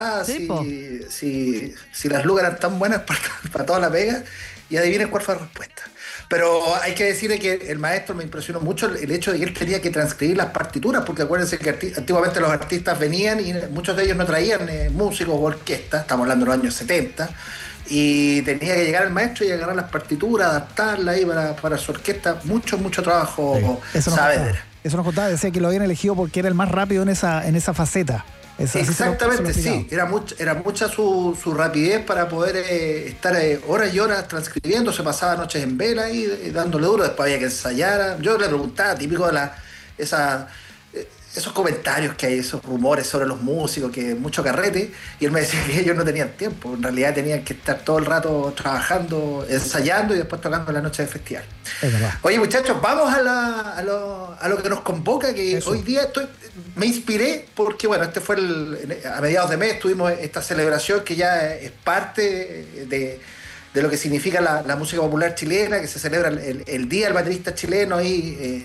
Sí, po. si las lucas eran tan buenas para toda la pega, y adivinen cuál fue la respuesta. Pero hay que decirle que el maestro me impresionó mucho el hecho de que él tenía que transcribir las partituras, porque acuérdense que antiguamente los artistas venían y muchos de ellos no traían músicos o orquestas, estamos hablando de los años 70, y tenía que llegar el maestro y agarrar las partituras, adaptarlas ahí para su orquesta. Mucho trabajo Saavedra. Eso nos contaba, decía que lo habían elegido porque era el más rápido en esa faceta. Exactamente, sí. Era mucha su rapidez para poder estar horas y horas transcribiendo. Se pasaba noches en vela y dándole duro. Después había que ensayar. Yo le preguntaba, típico de esos comentarios que hay, esos rumores sobre los músicos, que mucho carrete, y él me decía que ellos no tenían tiempo, en realidad tenían que estar todo el rato trabajando, ensayando y después tocando la noche del festival. Es verdad. Oye, muchachos, vamos a lo que nos convoca, que eso. Hoy día me inspiré porque, bueno, fue a mediados de mes tuvimos esta celebración que ya es parte de lo que significa la música popular chilena, que se celebra el Día del Baterista Chileno, ahí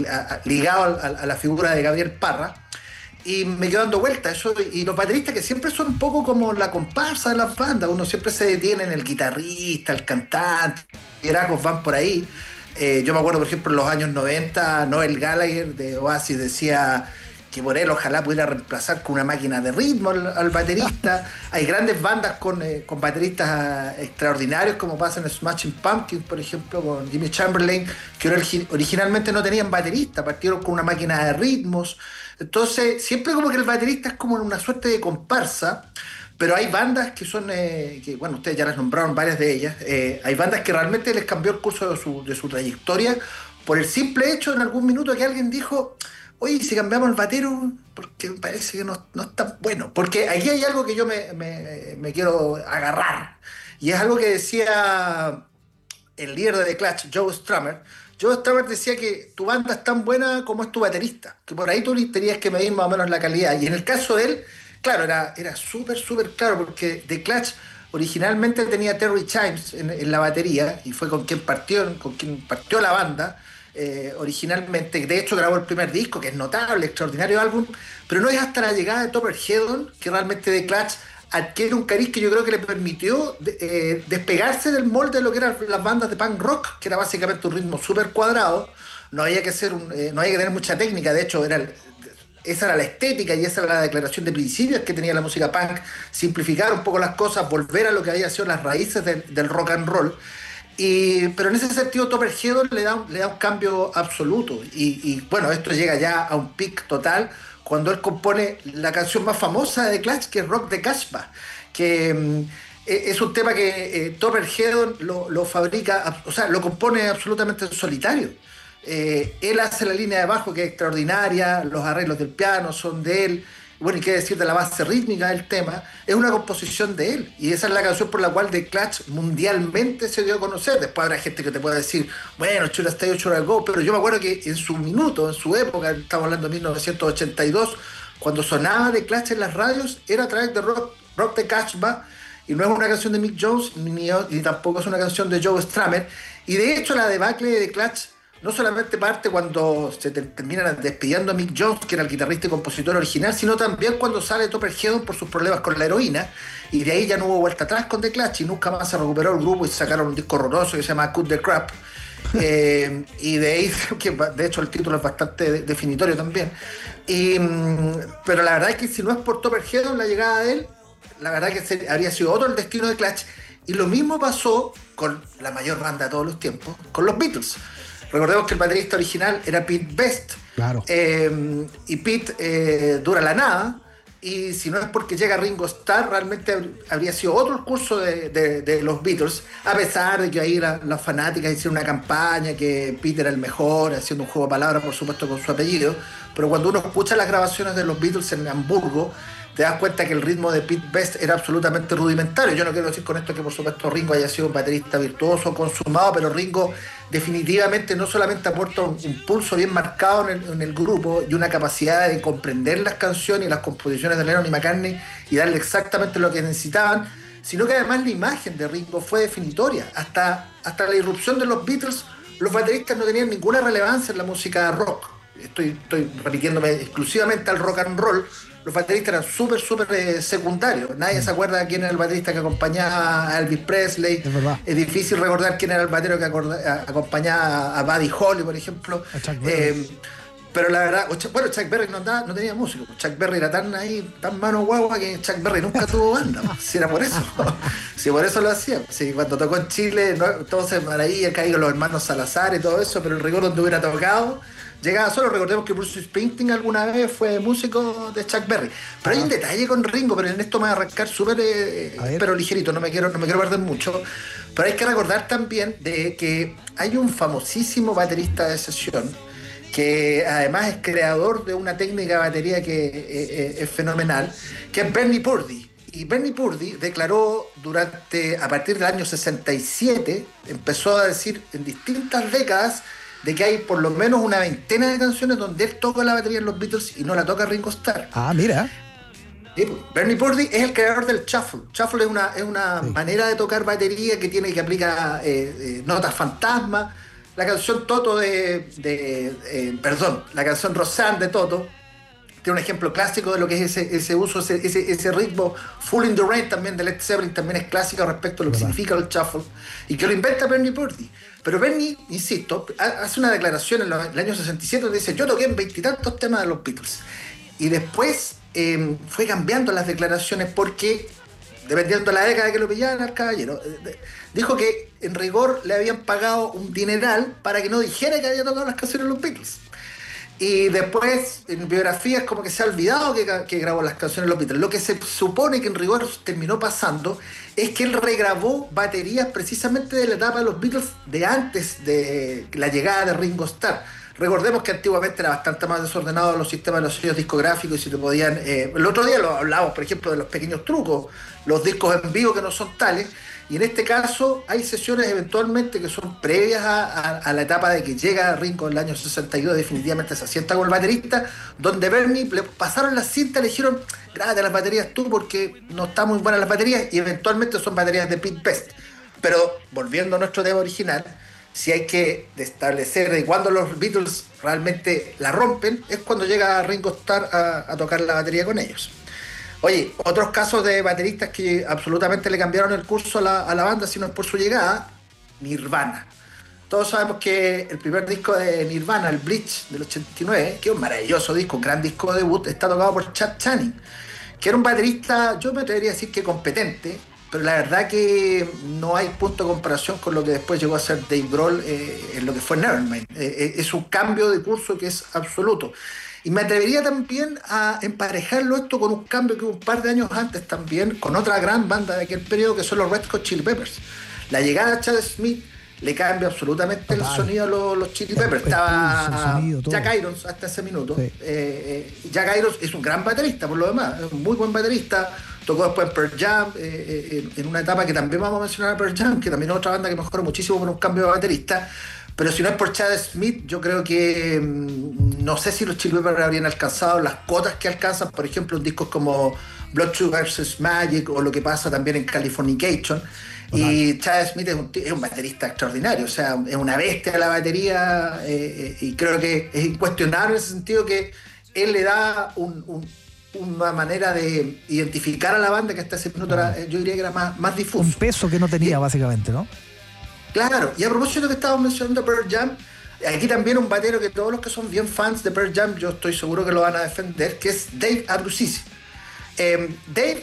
ligado a la figura de Gabriel Parra. Y me quedo dando vueltas eso, y los bateristas que siempre son un poco como la comparsa de las bandas, uno siempre se detiene en el guitarrista, el cantante, liderazgos van por ahí. Yo me acuerdo, por ejemplo, en los años 90, Noel Gallagher de Oasis decía que por él ojalá pudiera reemplazar con una máquina de ritmo al baterista. Hay grandes bandas con bateristas extraordinarios, como pasa en Smashing Pumpkins, por ejemplo, con Jimmy Chamberlain, que originalmente no tenían baterista, partieron con una máquina de ritmos. Entonces, siempre como que el baterista es como una suerte de comparsa, pero hay bandas que son, bueno, ustedes ya las nombraron, varias de ellas, hay bandas que realmente les cambió el curso de su trayectoria por el simple hecho en algún minuto que alguien dijo: oye, si cambiamos el batero, porque me parece que no es tan bueno. Porque aquí hay algo que yo me quiero agarrar. Y es algo que decía el líder de The Clash, Joe Strummer. Joe Strummer decía que tu banda es tan buena como es tu baterista. Que por ahí tú tenías que medir más o menos la calidad. Y en el caso de él, claro, era súper claro, porque The Clash originalmente tenía Terry Chimes en la batería, y fue con quien partió la banda. Originalmente, de hecho grabó el primer disco, que es notable, extraordinario álbum, pero no es hasta la llegada de Topper Headon que realmente The Clash adquiere un cariz que yo creo que le permitió despegarse del molde de lo que eran las bandas de punk rock, que era básicamente un ritmo súper cuadrado. No había que tener mucha técnica, de hecho esa era la estética y esa era la declaración de principios que tenía la música punk: simplificar un poco las cosas, volver a lo que había sido las raíces del rock and roll. Pero en ese sentido Topper Headon le da un cambio absoluto, y bueno, esto llega ya a un pic total cuando él compone la canción más famosa de The Clash, que es Rock the Casbah, que es un tema que Topper Headon lo fabrica, o sea, lo compone absolutamente en solitario. Él hace la línea de bajo, que es extraordinaria, los arreglos del piano son de él. Bueno, y qué decir de la base rítmica del tema, es una composición de él, y esa es la canción por la cual The Clash mundialmente se dio a conocer. Después habrá gente que te pueda decir, bueno, Should I Stay or Should I Go, pero yo me acuerdo que en su minuto, en su época, estamos hablando de 1982, cuando sonaba The Clash en las radios, era a través de Rock the Casbah, y no es una canción de Mick Jones, ni tampoco es una canción de Joe Strummer. Y de hecho la debacle de The Clash no solamente parte cuando se terminan despidiendo a Mick Jones, que era el guitarrista y compositor original, sino también cuando sale Topper Headon por sus problemas con la heroína, y de ahí ya no hubo vuelta atrás con The Clash, y nunca más se recuperó el grupo, y sacaron un disco horroroso que se llama Cut the Crap. Y de ahí, que de hecho el título es bastante definitorio también. Pero la verdad es que si no es por Topper Headon, la llegada de él, la verdad que habría sido otro el destino de Clash. Y lo mismo pasó con la mayor banda de todos los tiempos, con los Beatles. Recordemos que el baterista original era Pete Best. Claro. Y Pete dura la nada. Y si no es porque llega Ringo Starr, realmente habría sido otro el curso de los Beatles, a pesar de que ahí las fanáticas hicieron una campaña que Pete era el mejor, haciendo un juego de palabras, por supuesto, con su apellido. Pero cuando uno escucha las grabaciones de los Beatles en Hamburgo, te das cuenta que el ritmo de Pete Best era absolutamente rudimentario. Yo no quiero decir con esto que por supuesto Ringo haya sido un baterista virtuoso, consumado, pero Ringo definitivamente no solamente aporta un pulso bien marcado en el grupo y una capacidad de comprender las canciones y las composiciones de Lennon y McCartney y darle exactamente lo que necesitaban, sino que además la imagen de Ringo fue definitoria. Hasta la irrupción de los Beatles, los bateristas no tenían ninguna relevancia en la música rock. Estoy repitiéndome exclusivamente al rock and roll, los bateristas eran súper secundarios. Nadie se acuerda de quién era el baterista que acompañaba a Elvis Presley. Es difícil recordar quién era el batero que acompañaba a Buddy Holly, por ejemplo. Pero la verdad, bueno, Chuck Berry no tenía músico. Chuck Berry era tan mano guagua que Chuck Berry nunca tuvo banda. Si era por eso. Si por eso lo hacía. Si cuando tocó en Chile, todos se maravillan, caído los hermanos Salazar y todo eso, pero el rigor donde hubiera tocado, llegaba solo. Recordemos que Bruce Springsteen alguna vez fue músico de Chuck Berry. Pero hay un detalle con Ringo, pero en esto me voy a arrancar súper, pero ligerito, no me quiero perder mucho. Pero hay que recordar también de que hay un famosísimo baterista de sesión que además es creador de una técnica de batería que es fenomenal, que es Bernie Purdy. Y Bernie Purdy declaró a partir del año 67, empezó a decir en distintas décadas de que hay por lo menos una veintena de canciones donde él toca la batería en los Beatles y no la toca Ringo Starr. Mira. Bernie Purdy es el creador del shuffle. Shuffle es una manera de tocar batería que aplica notas fantasma. La canción Toto la canción Rosanne de Toto tiene un ejemplo clásico de lo que es ese uso, ese ritmo. Full in the Rain también de Led Zeppelin también es clásico respecto a lo que significa el shuffle y que lo inventa Bernie Purdy. Pero Bernie, insisto, hace una declaración en el año 67 donde dice: yo toqué en veintitantos temas de los Beatles, y después fue cambiando las declaraciones porque dependiendo de la década que lo pillaran al caballero. Dijo que en rigor le habían pagado un dineral para que no dijera que había tocado las canciones de los Beatles. Y después, en biografías, como que se ha olvidado que grabó las canciones de los Beatles. Lo que se supone que en rigor terminó pasando es que él regrabó baterías precisamente de la etapa de los Beatles de antes de la llegada de Ringo Starr. Recordemos que antiguamente era bastante más desordenado los sistemas de los sellos discográficos y si te podían... el otro día lo hablábamos, por ejemplo, de los pequeños trucos, los discos en vivo que no son tales, y en este caso hay sesiones eventualmente que son previas a la etapa de que llega Ringo en el año 62, definitivamente se asienta con el baterista, donde Bernie le pasaron la cinta, le dijeron: grábate las baterías tú porque no están muy buenas las baterías, y eventualmente son baterías de Pete Best. Pero volviendo a nuestro tema original, si hay que establecer de cuándo los Beatles realmente la rompen, es cuando llega Ringo Starr a tocar la batería con ellos. Oye, otros casos de bateristas que absolutamente le cambiaron el curso a la banda, si no es por su llegada, Nirvana. Todos sabemos que el primer disco de Nirvana, el Bleach del 89, que es un maravilloso disco, un gran disco de debut, está tocado por Chad Channing, que era un baterista, yo me atrevería a decir que competente, pero la verdad que no hay punto de comparación con lo que después llegó a ser Dave Grohl en lo que fue Nevermind. Es un cambio de curso que es absoluto. Y me atrevería también a emparejarlo esto con un cambio que un par de años antes también, con otra gran banda de aquel periodo que son los Red Hot Chili Peppers. La llegada de Chad Smith le cambia absolutamente el sonido a los Chili Peppers. Estaba Jack Irons hasta ese minuto. Sí. Jack Irons es un gran baterista por lo demás, es un muy buen baterista. Tocó después en Pearl Jam, en una etapa que también vamos a mencionar a Pearl Jam, que también es otra banda que mejoró muchísimo por un cambio de baterista. Pero si no es por Chad Smith, yo creo que no sé si los Chili Peppers habrían alcanzado las cotas que alcanzan, por ejemplo, en discos como Blood Sugar vs. Magic o lo que pasa también en Californication. Y Chad Smith es un baterista extraordinario, o sea, es una bestia de la batería, y creo que es incuestionable en ese sentido que él le da una manera de identificar a la banda que hasta ese minuto yo diría que era más difuso. Un peso que no tenía, básicamente, ¿no? Claro, y a propósito que estábamos mencionando Pearl Jam, aquí también un batero que todos los que son bien fans de Pearl Jam, yo estoy seguro que lo van a defender, que es Dave Abruzzese. Dave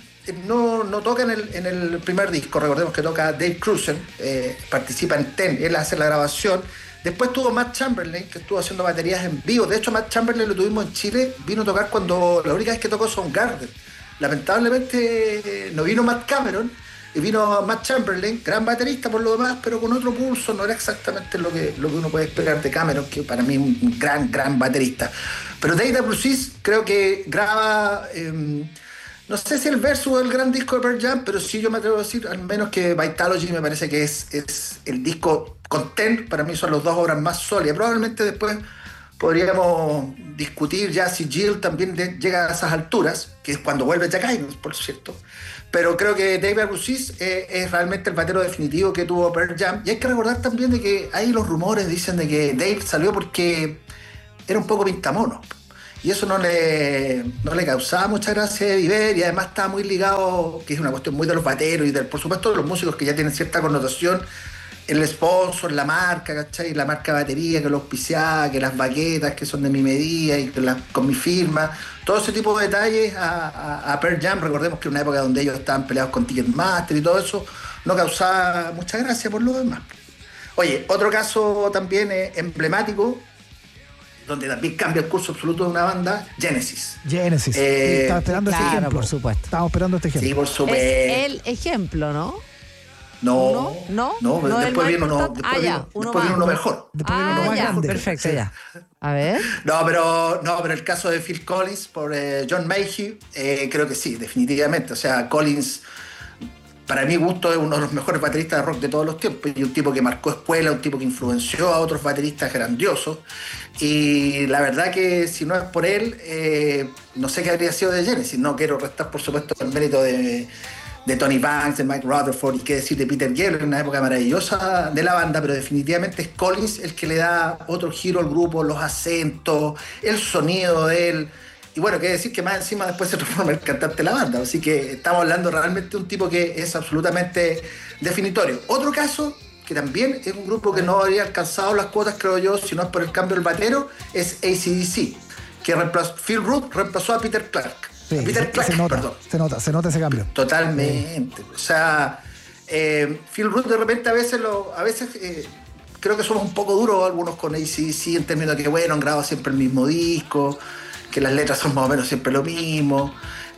no toca en el primer disco, recordemos que toca Dave Cruzen, participa en Ten, él hace la grabación. Después tuvo Matt Chamberlain, que estuvo haciendo baterías en vivo. De hecho, Matt Chamberlain lo tuvimos en Chile, vino a tocar cuando la única vez que tocó Soundgarden. Lamentablemente no vino Matt Cameron, y vino Matt Chamberlain, gran baterista por lo demás, pero con otro pulso, no era exactamente lo que uno puede esperar de Cameron, que para mí es un gran baterista. Pero Dave Abruzzese creo que graba, no sé si el verso del gran disco de Pearl Jam, pero sí yo me atrevo a decir, al menos que Vitalogy me parece que es el disco con Ten, para mí son las dos obras más sólidas. Probablemente después podríamos discutir ya si Jill también llega a esas alturas, que es cuando vuelve Jack Irons, por cierto. Pero creo que Dave Abruzzese es realmente el batero definitivo que tuvo Pearl Jam. Y hay que recordar también de que ahí los rumores dicen de que Dave salió porque era un poco pintamono. y eso no le causaba mucha gracia de Viver, y además estaba muy ligado, que es una cuestión muy de los bateros y por supuesto de los músicos que ya tienen cierta connotación, el sponsor, la marca, ¿cachai? La marca de batería que lo auspiciaba, que las baquetas que son de mi medida y con mi firma, todo ese tipo de detalles a Pearl Jam. Recordemos que en una época donde ellos estaban peleados con Ticketmaster y todo eso, no causaba mucha gracia por lo demás. Oye, otro caso también emblemático, donde también cambia el curso absoluto de una banda, Genesis. Estaba esperando este ejemplo. Por supuesto. Estábamos esperando este ejemplo. Sí, por supuesto. Es el ejemplo, ¿no? No, pero después viene uno mejor. Después viene uno más grande. Perfecto, ya. A ver. No, pero el caso de Phil Collins por John Mayhew, creo que sí, definitivamente. O sea, Collins, para mi gusto, es uno de los mejores bateristas de rock de todos los tiempos, y un tipo que marcó escuela, un tipo que influenció a otros bateristas grandiosos, y la verdad que si no es por él, no sé qué habría sido de Genesis. No quiero restar, por supuesto, el mérito de Tony Banks, de Mike Rutherford, y qué decir de Peter Gabriel, en una época maravillosa de la banda, pero definitivamente es Collins el que le da otro giro al grupo, los acentos, el sonido de él. Y bueno, qué decir que más encima después se transforma en el cantante de la banda. Así que estamos hablando realmente de un tipo que es absolutamente definitorio. Otro caso, que también es un grupo que no habría alcanzado las cuotas, creo yo, si no es por el cambio del batero, es AC/DC, que Phil Rudd reemplazó a Peter Clark. Sí, Peter Clark, se nota ese cambio. Totalmente. O sea, Phil Rudd de repente a veces creo que somos un poco duros algunos con AC/DC en términos de que, bueno, han grabado siempre el mismo disco, que las letras son más o menos siempre lo mismo.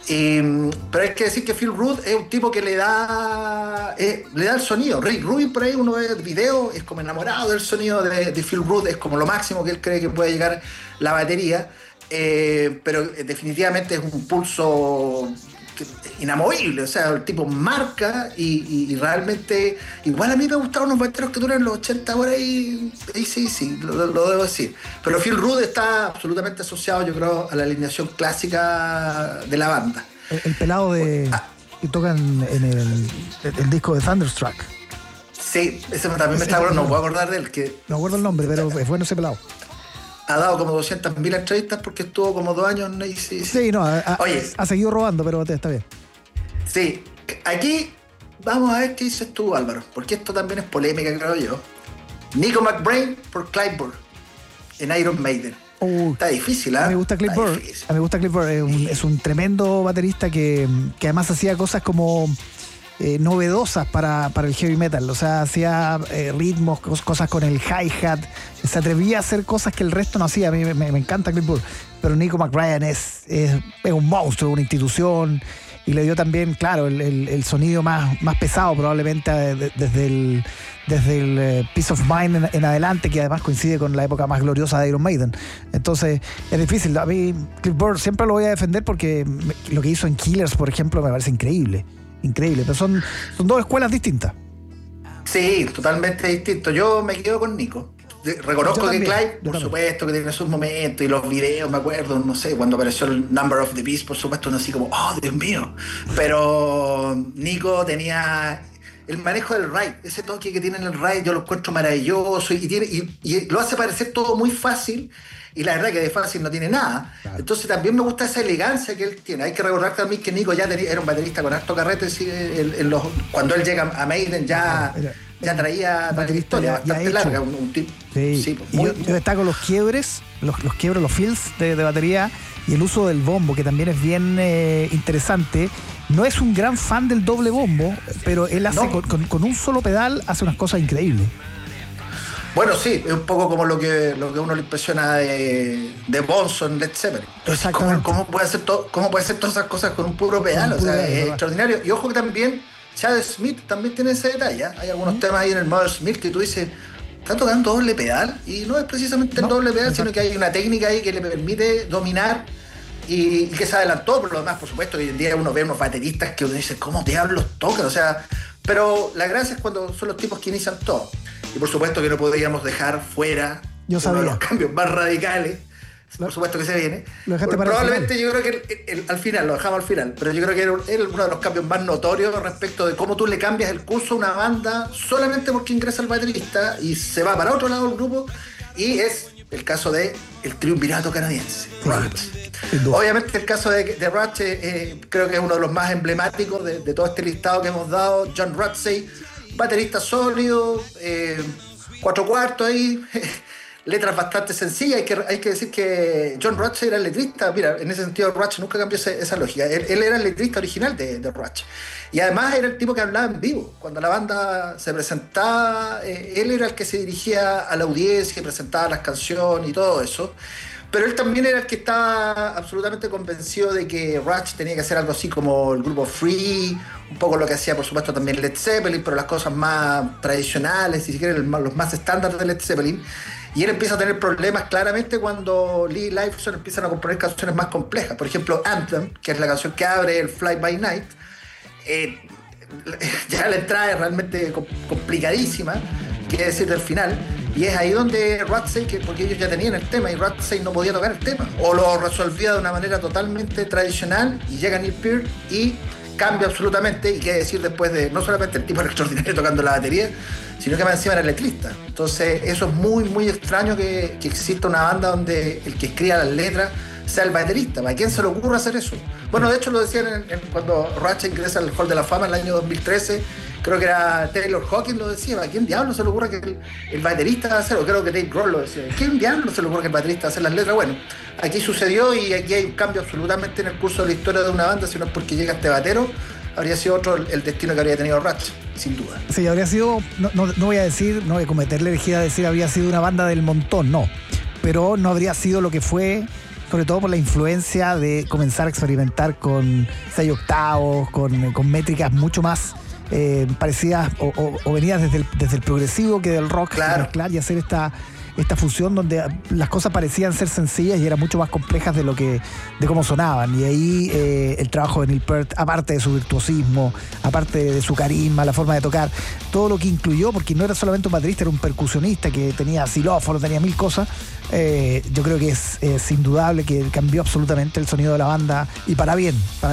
Pero hay que decir que Phil Rudd es un tipo que le da el sonido. Rick Rubin, por ahí uno ve el video, es como enamorado del sonido de Phil Rudd, es como lo máximo que él cree que puede llegar la batería. Pero definitivamente es un pulso inamovible. O sea, el tipo marca y realmente, igual a mí me gustaron unos bateros que duran los 80 por ahí, sí, lo debo decir. Pero Phil Rudd está absolutamente asociado, yo creo, a la alineación clásica de la banda. El pelado que toca en el disco de Thunderstruck. Sí, ese también me está acordando, no puedo acordar de él. No acuerdo el nombre, pero es bueno ese pelado. Ha dado como 200.000 entrevistas porque estuvo como 2 años en AC/DC. Sí, no, ha seguido robando, pero está bien. Sí, aquí vamos a ver qué dices tú, Álvaro, porque esto también es polémica, creo yo. Nico McBrain por Clive Burr en Iron Maiden. Está difícil, ¿ah? Me gusta Clive Burr. A mí me gusta Clive Burr. Es un tremendo baterista que además hacía cosas como novedosas para el heavy metal. O sea, hacía ritmos, cosas con el hi-hat. Se atrevía a hacer cosas que el resto no hacía. A mí me encanta Clive Burr. Pero Nico McBrain es un monstruo, una institución. Y le dio también, claro, el sonido más pesado probablemente desde el Peace of Mind en adelante, que además coincide con la época más gloriosa de Iron Maiden. Entonces es difícil. A mí Clive Burr siempre lo voy a defender porque lo que hizo en Killers, por ejemplo, me parece increíble, pero son dos escuelas distintas. Sí, totalmente distinto. Yo me quedo con Nico. Reconozco que Clive, por supuesto, que tiene sus momentos, y los videos, me acuerdo, no sé, cuando apareció el Number of the Beast, por supuesto, uno así como, oh, Dios mío. Pero Nico tenía el manejo del ride, ese toque que tiene en el ride, yo lo encuentro maravilloso, y lo hace parecer todo muy fácil, y la verdad que de fácil no tiene nada. Claro. Entonces también me gusta esa elegancia que él tiene. Hay que recordar también que Nico ya era un baterista con harto carrete, ¿sí? Cuando él llega a Maiden ya traía historia bastante larga, un tipo. Sí, yo destaco los quiebres, los fills de batería, y el uso del bombo, que también es bien interesante. No es un gran fan del doble bombo, pero él hace con un solo pedal hace unas cosas increíbles. Bueno, sí, es un poco como lo que uno le impresiona de Bonzo en Led Zeppelin. Exactamente. ¿Cómo puede hacer todas esas cosas con un puro pedal? O sea, es extraordinario. Y ojo que también Chad Smith también tiene ese detalle. Hay algunos temas ahí en el Mother Smith que tú dices, está tocando doble pedal, y no es precisamente el doble pedal, sino que hay una técnica ahí que le permite dominar y que se adelantó. Por lo demás, por supuesto, hoy en día uno ve unos bateristas que uno dice, ¿cómo diablos tocan? O sea, pero la gracia es cuando son los tipos que inician todo. Y por supuesto que no podríamos dejar fuera uno de los cambios más radicales. Por supuesto que se viene. Probablemente yo creo que al final, lo dejamos al final, pero yo creo que era uno de los cambios más notorios respecto de cómo tú le cambias el curso a una banda solamente porque ingresa el baterista y se va para otro lado del grupo, y es el caso de el triunvirato canadiense. Claro. Rush. Obviamente el caso de Rush creo que es uno de los más emblemáticos de todo este listado que hemos dado. John Rutsey, baterista sólido, 4/4 ahí, letras bastante sencillas. Hay que decir que John Rutsey era el letrista. Mira, en ese sentido Rush nunca cambió esa lógica. Él era el letrista original de Rush. Y además era el tipo que hablaba en vivo. Cuando la banda se presentaba, él era el que se dirigía a la audiencia y presentaba las canciones y todo eso. Pero él también era el que estaba absolutamente convencido de que Rush tenía que hacer algo así como el grupo Free, un poco lo que hacía por supuesto también Led Zeppelin, pero las cosas más tradicionales, si siquiera los más estándares de Led Zeppelin. Y él empieza a tener problemas claramente cuando Lee Lifeson empiezan a componer canciones más complejas. Por ejemplo, Anthem, que es la canción que abre el Fly By Night, ya la entrada es realmente complicadísima, quiere decir del final, y es ahí donde Rutsey, porque ellos ya tenían el tema y Rutsey no podía tocar el tema, o lo resolvía de una manera totalmente tradicional, y llega Neil Peart y cambia absolutamente, y quiere decir después de, no solamente el tipo era extraordinario tocando la batería, sino que más encima era el letrista. Entonces eso es muy muy extraño que exista una banda donde el que escriba las letras sea el baterista. ¿Para quién se le ocurre hacer eso? Bueno, de hecho lo decían cuando Rush ingresa al Hall de la Fama en el año 2013, creo que era Taylor Hawkins lo decía. ¿A quién diablo se le ocurre que el baterista va a hacer? O creo que Dave Grohl lo decía. ¿A quién diablo se le ocurre que el baterista va a hacer las letras? Bueno, aquí sucedió y aquí hay un cambio absolutamente en el curso de la historia de una banda. Si no es porque llega este batero, habría sido otro el destino que habría tenido Rush, sin duda. Sí, habría sido, no voy a cometer la herejía de decir habría sido una banda del montón, no. Pero no habría sido lo que fue, sobre todo por la influencia de comenzar a experimentar con 6 octavos, con métricas mucho más parecidas o venidas desde el progresivo que del rock, claro. Mezclar y hacer esta fusión donde las cosas parecían ser sencillas y eran mucho más complejas de cómo sonaban. Y ahí el trabajo de Neil Peart, aparte de su virtuosismo, aparte de su carisma, la forma de tocar, todo lo que incluyó, porque no era solamente un baterista, era un percusionista que tenía xilófono, tenía 1000 cosas. Yo creo que es indudable que cambió absolutamente el sonido de la banda, y para bien.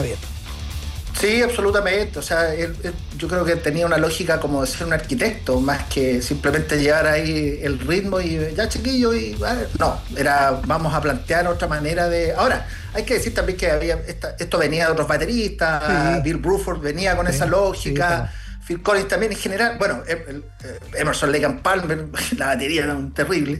Sí, absolutamente. O sea, yo creo que tenía una lógica como de ser un arquitecto, más que simplemente llevar ahí el ritmo y ya chiquillo no, era vamos a plantear otra manera de. Ahora, hay que decir también que esto venía de otros bateristas, sí. Bill Bruford venía con esa lógica, sí, Phil Collins también en general, bueno, Emerson Lake and Palmer, la batería era terrible,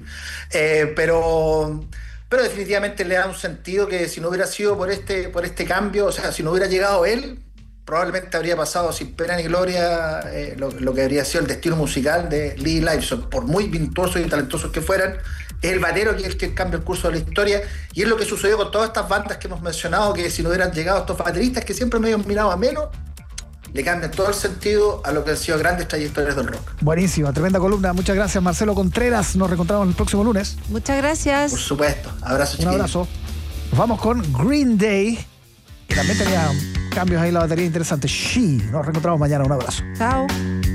pero definitivamente le da un sentido que si no hubiera sido por este cambio, o sea, si no hubiera llegado él, probablemente habría pasado sin pena ni gloria lo que habría sido el destino musical de Lee Lifeson. Por muy virtuosos y talentosos que fueran, es el batero que es el que cambia el curso de la historia, y es lo que sucedió con todas estas bandas que hemos mencionado, que si no hubieran llegado estos bateristas que siempre medio mirado a menos, le cambian todo el sentido a lo que han sido grandes trayectorias del rock. Buenísima, tremenda columna. Muchas gracias, Marcelo Contreras. Nos reencontramos el próximo lunes. Muchas gracias. Por supuesto. Abrazo, chiquillos. Un abrazo. Nos vamos con Green Day, que también tenía cambios ahí en la batería interesantes. Nos reencontramos mañana. Un abrazo. Chao.